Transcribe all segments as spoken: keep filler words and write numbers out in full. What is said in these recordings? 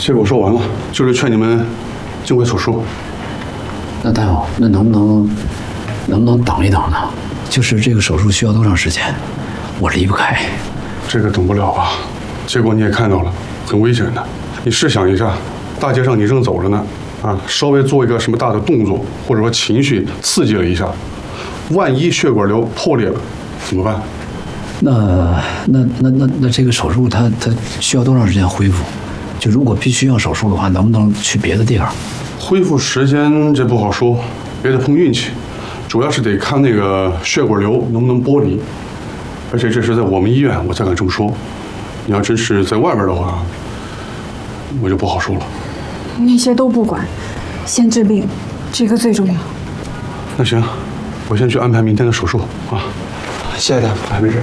结果说完了，就是劝你们尽快手术。 那大夫，那能不能能不能等一等呢？就是这个手术需要多长时间？我离不开。 这个等不了啊！结果你也看到了，很危险的。你试想一下，大街上你正走着呢，啊，稍微做一个什么大的动作，或者说情绪刺激了一下，万一血管瘤破裂了，怎么办？ 那那那那那这个手术它它需要多长时间恢复？就如果必须要手术的话，能不能去别的地方？ 恢复时间这不好说，也得碰运气，主要是得看那个血管瘤能不能剥离。而且这是在我们医院，我才敢这么说。你要真是在外边的话，我就不好说了。 那些都不管，先治病，这个最重要。 那行，我先去安排明天的手术啊。 谢谢大夫， 还没事。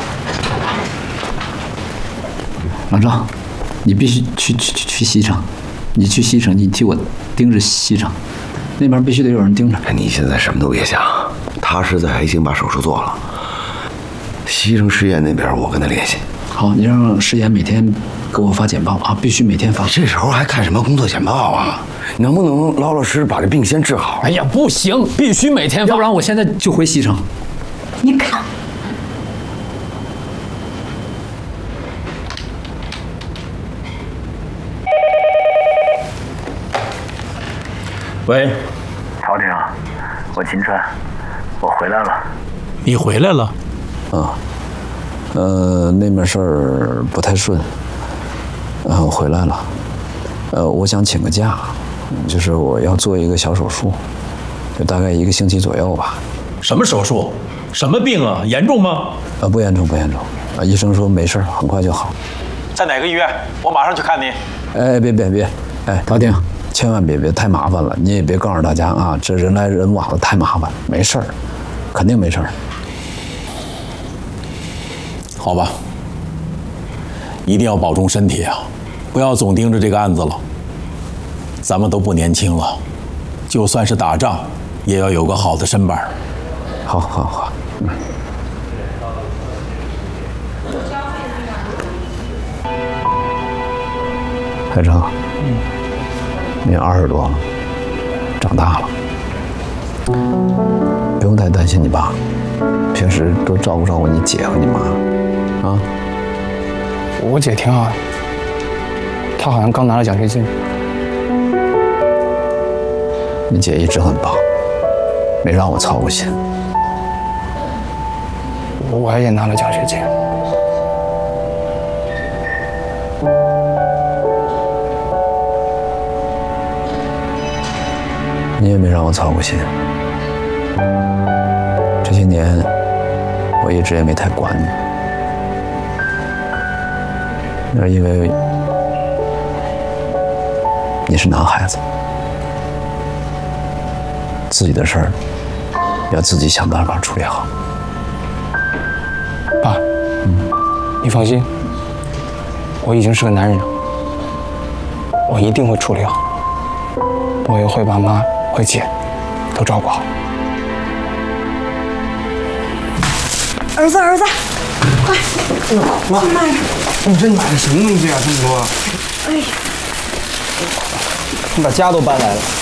老张，你必须去去去去西城，你去西城，你替我盯着西城，那边必须得有人盯着。 你现在什么都别想，他是在已经把手术做了。西城实验那边我跟他联系。 好，你让石岩每天给我发简报啊，必须每天发。 这时候还看什么工作简报啊？能不能老老实实把这病先治好？ 哎呀，不行，必须每天发，要不然我现在就回西城。 你看。 喂， 曹婷，我秦川，我回来了。 你回来了？ 啊，呃，那面事儿不太顺，呃，我回来了。呃，我想请个假，就是我要做一个小手术，就大概一个星期左右吧。 什么手术？什么病啊？严重吗？ 啊，不严重，不严重。啊，医生说没事，很快就好。 在哪个医院？我马上去看你。 哎，别别别，哎，陶婷。千万别别太麻烦了，你也别告诉大家啊，这人来人往的太麻烦，没事儿，肯定没事儿。 好吧，一定要保重身体啊，不要总盯着这个案子了。咱们都不年轻了，就算是打仗，也要有个好的身板。 好，好，好，嗯。海成。嗯。你二十多了，长大了，不用太担心你爸，平时多照顾照顾你姐和你妈，啊。 我姐挺好的，她好像刚拿了奖学金。 你姐一直很棒，没让我操过心。 我也拿了奖学金。 你也没让我操过心。这些年，我一直也没太管你，那是因为你是男孩子，自己的事儿要自己想办法处理好。 爸，嗯，你放心，我已经是个男人了，我一定会处理好，我也会把妈和姐都照顾好。 儿子，儿子，快！ 哎呦，妈， 慢着！ 你这买的什么东西啊？这么多！ 哎呀， 你把家都搬来了。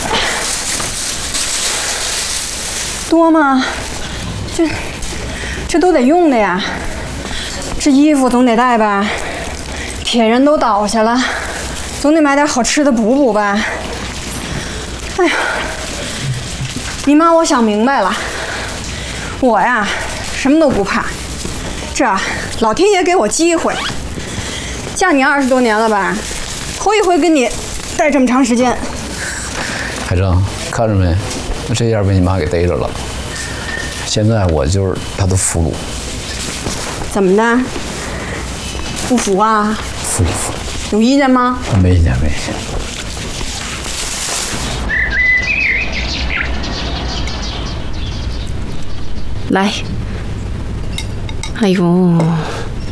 多吗？这这都得用的呀。这衣服总得带吧？铁人都倒下了，总得买点好吃的补补吧。哎呀，你妈，我想明白了，我呀什么都不怕，这老天爷给我机会，嫁你二十多年了吧，头一回跟你待这么长时间。 海正，看着没？这下被你妈给逮着了。现在我就是她的俘虏。 怎么的？不服啊？ 服不服？ 有意见吗？ 没意见，没意见。 来，哎呦。